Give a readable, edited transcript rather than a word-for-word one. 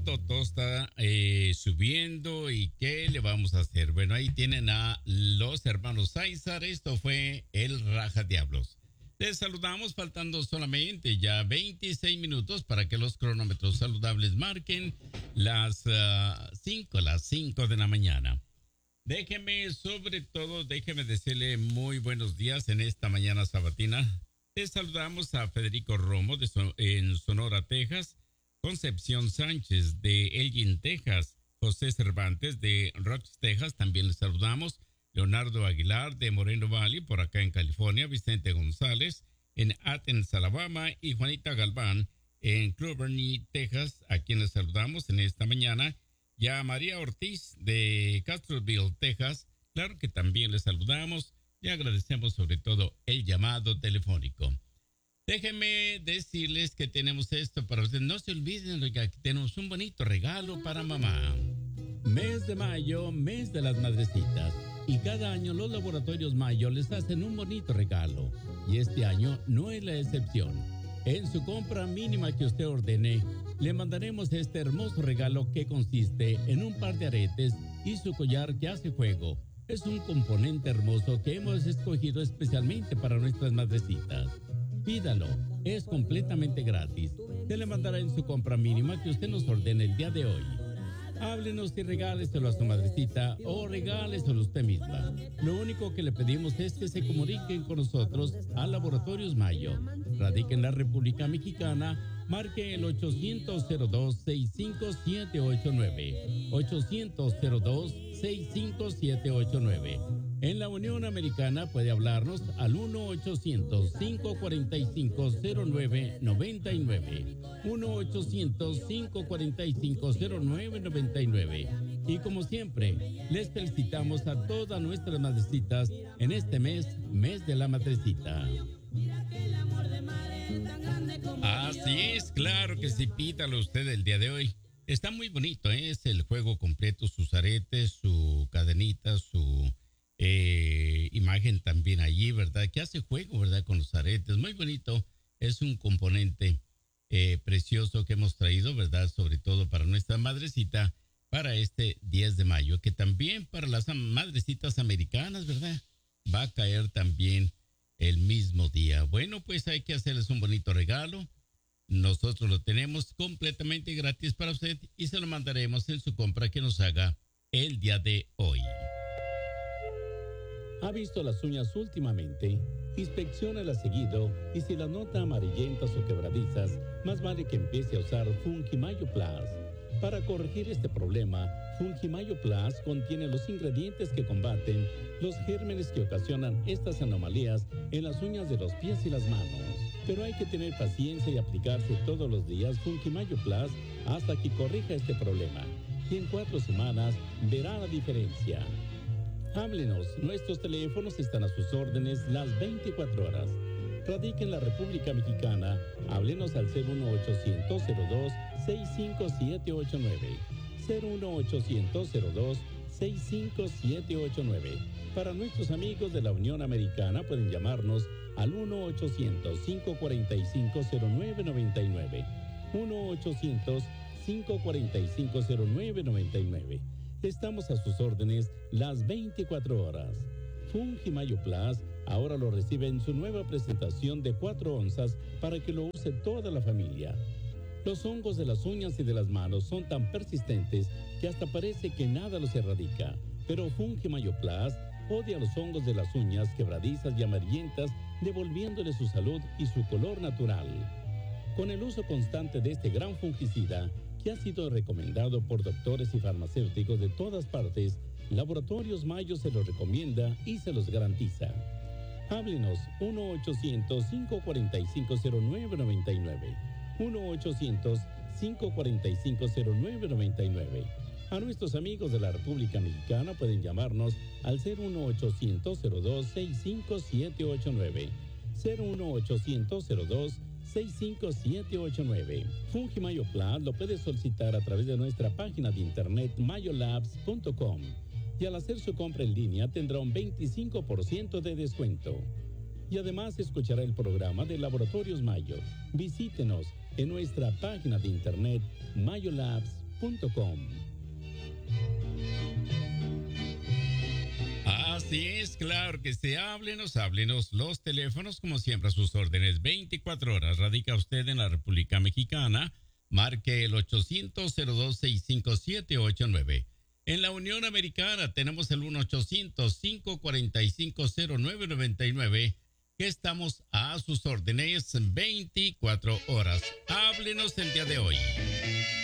todo está subiendo. ¿Y qué le vamos a hacer? Bueno, ahí tienen a los hermanos César. Esto fue el Raja Diablos. Les saludamos faltando solamente ya 26 minutos para que los cronómetros saludables marquen las 5 de la mañana. Déjeme decirle muy buenos días en esta mañana sabatina. Les saludamos a Federico Romo en Sonora, Texas, Concepción Sánchez de Elgin, Texas, José Cervantes de Rocks, Texas, también les saludamos. Leonardo Aguilar de Moreno Valley, por acá en California, Vicente González en Athens, Alabama, y Juanita Galván en Cloverny, Texas, a quien les saludamos en esta mañana. Ya María Ortiz de Castroville, Texas, claro que también les saludamos y agradecemos sobre todo el llamado telefónico. Déjenme decirles que tenemos esto para ustedes. No se olviden que tenemos un bonito regalo para mamá. Mes de mayo, mes de las madrecitas. Y cada año los laboratorios Mayo les hacen un bonito regalo. Y este año no es la excepción. En su compra mínima que usted ordene, le mandaremos este hermoso regalo que consiste en un par de aretes y su collar que hace juego. Es un componente hermoso que hemos escogido especialmente para nuestras madrecitas. Pídalo, es completamente gratis. Se le mandará en su compra mínima que usted nos ordene el día de hoy. Háblenos y regáleselo a su madrecita o regáleselo usted misma. Lo único que le pedimos es que se comuniquen con nosotros a Laboratorios Mayo. Radica en la República Mexicana. Marque el 800-02-65789. 800-02-65789. En la Unión Americana puede hablarnos al 1-800-545-0999. 1-800-545-0999. Y como siempre, les felicitamos a todas nuestras madrecitas en este mes de la madrecita. Así es, claro que sí, pídalo usted el día de hoy. Está muy bonito, es el juego completo, sus aretes, su cadenita, su imagen también allí, ¿verdad? Que hace juego, ¿verdad? Con los aretes, muy bonito. Es un componente precioso que hemos traído, ¿verdad? Sobre todo para nuestra madrecita, para este 10 de mayo, que también para las madrecitas americanas, ¿verdad? Va a caer también el mismo día. Bueno, pues hay que hacerles un bonito regalo. Nosotros lo tenemos completamente gratis para usted y se lo mandaremos en su compra que nos haga el día de hoy. ¿Ha visto las uñas últimamente? Inspecciónalas seguido y si las nota amarillentas o quebradizas, más vale que empiece a usar Fungimayo Plus. Para corregir este problema, Fungimayo Plus contiene los ingredientes que combaten los gérmenes que ocasionan estas anomalías en las uñas de los pies y las manos. Pero hay que tener paciencia y aplicarse todos los días Fungimayo Plus hasta que corrija este problema. Y en 4 semanas verá la diferencia. Háblenos, nuestros teléfonos están a sus órdenes las 24 horas. Radica en la República Mexicana, háblenos al 01800-02-65789. 01800-02-65789. Para nuestros amigos de la Unión Americana pueden llamarnos al 1-800-545-0999. 1-800-545-0999. Estamos a sus órdenes las 24 horas. Fungimayo Plus ahora lo recibe en su nueva presentación de 4 onzas para que lo use toda la familia. Los hongos de las uñas y de las manos son tan persistentes que hasta parece que nada los erradica. Pero Fungimayo Plus odia los hongos de las uñas quebradizas y amarillentas, devolviéndole su salud y su color natural. Con el uso constante de este gran fungicida, que ha sido recomendado por doctores y farmacéuticos de todas partes, Laboratorios Mayo se los recomienda y se los garantiza. Háblenos 1-800-545-0999. 1-800-545-0999. A nuestros amigos de la República Mexicana pueden llamarnos al 01800-02-65789. 01800-02-65789. Fungimayo Plus lo puede solicitar a través de nuestra página de internet mayolabs.com y al hacer su compra en línea tendrá un 25% de descuento. Y además escuchará el programa de Laboratorios Mayo. Visítenos en nuestra página de internet mayolabs.com. Así es, claro que sí. Háblenos. Los teléfonos, como siempre, a sus órdenes. 24 horas. Radica usted en la República Mexicana. Marque el 800-0265-789. En la Unión Americana tenemos el 1-800-545-0999, que estamos a sus órdenes 24 horas. Háblenos el día de hoy.